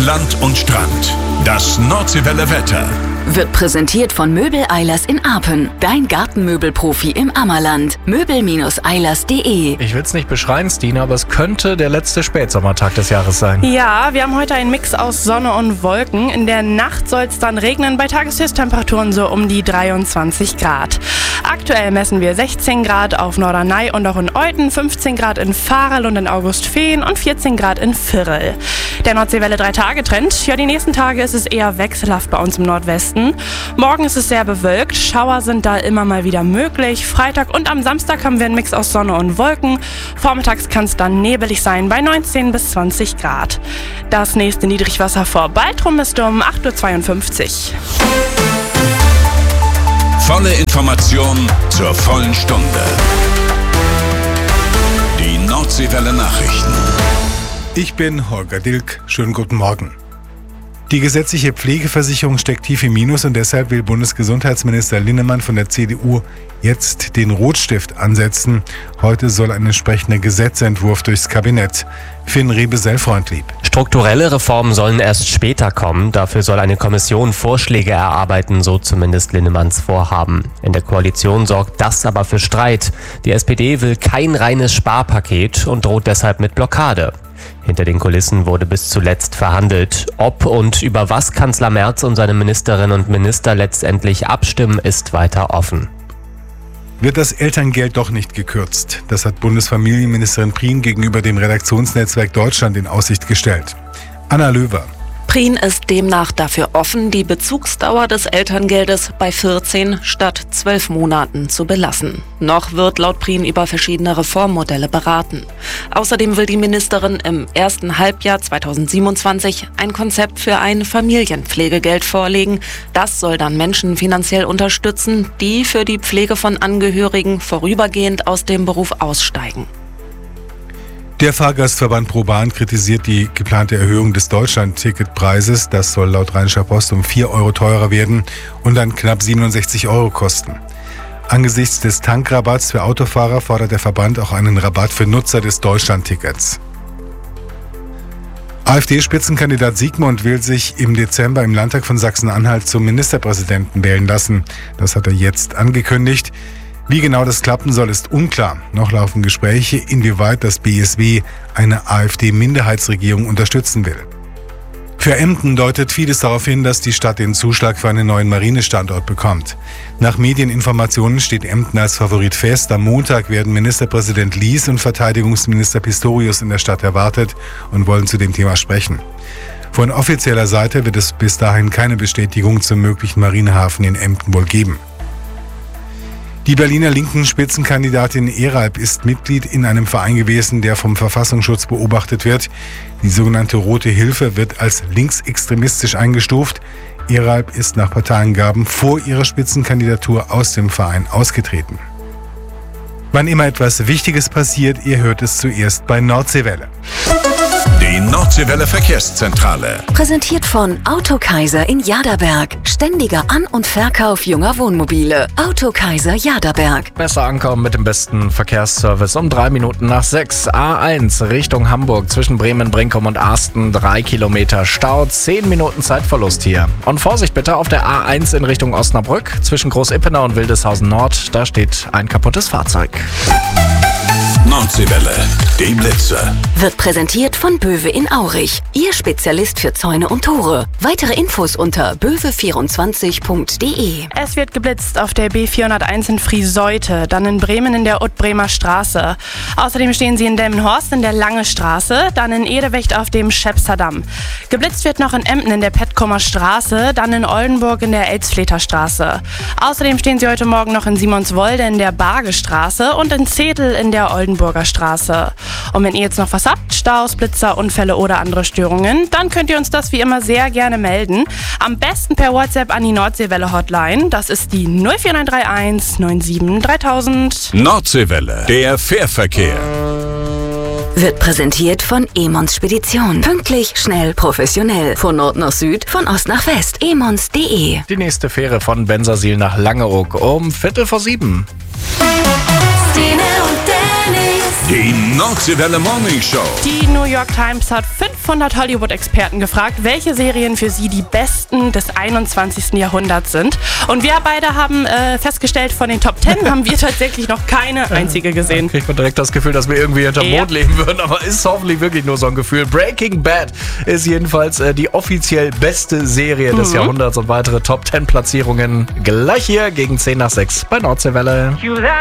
Land und Strand. Das Nordseewelle Wetter wird präsentiert von Möbel Eilers in Apen. Dein Gartenmöbelprofi im Ammerland. Möbel-Eilers.de. Ich will es nicht beschreien, Stina, aber es könnte der letzte Spätsommertag des Jahres sein. Ja, wir haben heute einen Mix aus Sonne und Wolken. In der Nacht soll es dann regnen, bei Tageshöchsttemperaturen so um die 23 Grad. Aktuell messen wir 16 Grad auf Norderney und auch in Euthen, 15 Grad in Varel und in Augustfehn und 14 Grad in Virrel. Der Nordseewelle 3-Tage-Trend. Ja, die nächsten Tage ist es eher wechselhaft bei uns im Nordwesten. Morgen ist es sehr bewölkt, Schauer sind da immer mal wieder möglich. Freitag und am Samstag haben wir einen Mix aus Sonne und Wolken. Vormittags kann es dann nebelig sein bei 19 bis 20 Grad. Das nächste Niedrigwasser vor Baltrum ist um 8.52 Uhr. Volle Information zur vollen Stunde. Die Nordseewelle Nachrichten. Ich bin Holger Dilk. Schönen guten Morgen. Die gesetzliche Pflegeversicherung steckt tief im Minus und deshalb will Bundesgesundheitsminister Linnemann von der CDU jetzt den Rotstift ansetzen. Heute soll ein entsprechender Gesetzentwurf durchs Kabinett. Finn Rebesell-Freundlieb. Strukturelle Reformen sollen erst später kommen. Dafür soll eine Kommission Vorschläge erarbeiten, so zumindest Linnemanns Vorhaben. In der Koalition sorgt das aber für Streit. Die SPD will kein reines Sparpaket und droht deshalb mit Blockade. Hinter den Kulissen wurde bis zuletzt verhandelt. Ob und über was Kanzler Merz und seine Ministerinnen und Minister letztendlich abstimmen, ist weiter offen. Wird das Elterngeld doch nicht gekürzt? Das hat Bundesfamilienministerin Prien gegenüber dem Redaktionsnetzwerk Deutschland in Aussicht gestellt. Anna Löwer. Prien ist demnach dafür offen, die Bezugsdauer des Elterngeldes bei 14 statt 12 Monaten zu belassen. Noch wird laut Prien über verschiedene Reformmodelle beraten. Außerdem will die Ministerin im ersten Halbjahr 2027 ein Konzept für ein Familienpflegegeld vorlegen. Das soll dann Menschen finanziell unterstützen, die für die Pflege von Angehörigen vorübergehend aus dem Beruf aussteigen. Der Fahrgastverband ProBahn kritisiert die geplante Erhöhung des Deutschland-Ticketpreises. Das soll laut Rheinischer Post um 4 Euro teurer werden und dann knapp 67 Euro kosten. Angesichts des Tankrabatts für Autofahrer fordert der Verband auch einen Rabatt für Nutzer des Deutschland-Tickets. AfD-Spitzenkandidat Siegmund will sich im Dezember im Landtag von Sachsen-Anhalt zum Ministerpräsidenten wählen lassen. Das hat er jetzt angekündigt. Wie genau das klappen soll, ist unklar. Noch laufen Gespräche, inwieweit das BSW eine AfD-Minderheitsregierung unterstützen will. Für Emden deutet vieles darauf hin, dass die Stadt den Zuschlag für einen neuen Marinestandort bekommt. Nach Medieninformationen steht Emden als Favorit fest. Am Montag werden Ministerpräsident Lies und Verteidigungsminister Pistorius in der Stadt erwartet und wollen zu dem Thema sprechen. Von offizieller Seite wird es bis dahin keine Bestätigung zum möglichen Marinehafen in Emden wohl geben. Die Berliner linken Spitzenkandidatin Eralp ist Mitglied in einem Verein gewesen, der vom Verfassungsschutz beobachtet wird. Die sogenannte Rote Hilfe wird als linksextremistisch eingestuft. Eralp ist nach Parteiangaben vor ihrer Spitzenkandidatur aus dem Verein ausgetreten. Wann immer etwas Wichtiges passiert, ihr hört es zuerst bei Nordseewelle. Die Nordseewelle Verkehrszentrale. Präsentiert von Autokaiser in Jaderberg. Ständiger An- und Verkauf junger Wohnmobile. Autokaiser Jaderberg. Besser ankommen mit dem besten Verkehrsservice um 3 Minuten nach 6. A1 Richtung Hamburg zwischen Bremen, Brinkum und Arsten. 3 Kilometer Stau, 10 Minuten Zeitverlust hier. Und Vorsicht bitte auf der A1 in Richtung Osnabrück zwischen Groß-Ippener und Wildeshausen Nord. Da steht ein kaputtes Fahrzeug. Nordseewelle, die Blitze. Wird präsentiert von Böwe in Aurich. Ihr Spezialist für Zäune und Tore. Weitere Infos unter böwe24.de. Es wird geblitzt auf der B401 in Frieseute, dann in Bremen in der Ottbremer Straße. Außerdem stehen sie in Delmenhorst in der Lange Straße, dann in Edewecht auf dem Schepsterdamm. Geblitzt wird noch in Emden in der Petkomer Straße, dann in Oldenburg in der Elzfleter Straße. Außerdem stehen sie heute Morgen noch in Simonswolde in der Barge Straße und in Zetel in der Oldenburger Straße. Und wenn ihr jetzt noch was habt, Staus, Blitzer, Unfälle oder andere Störungen, dann könnt ihr uns das wie immer sehr gerne melden. Am besten per WhatsApp an die Nordseewelle Hotline. Das ist die 04931 97 3000. Nordseewelle, der Fährverkehr. Wird präsentiert von Emons Spedition. Pünktlich, schnell, professionell. Von Nord nach Süd, von Ost nach West. Emons.de. Die nächste Fähre von Bensersiel nach Langeoog um 6:45. Stine und Dennis. Die Nordseewelle Morning Show. Die New York Times hat 500 Hollywood-Experten gefragt, welche Serien für sie die besten des 21. Jahrhunderts sind. Und wir beide haben festgestellt, von den Top 10 haben wir tatsächlich noch keine einzige gesehen. Da kriegt man direkt das Gefühl, dass wir irgendwie hinterm Mond leben würden, aber ist hoffentlich wirklich nur so ein Gefühl. Breaking Bad ist jedenfalls die offiziell beste Serie des Jahrhunderts und weitere Top 10 Platzierungen gleich hier gegen 10 nach 6 bei Nordseewelle.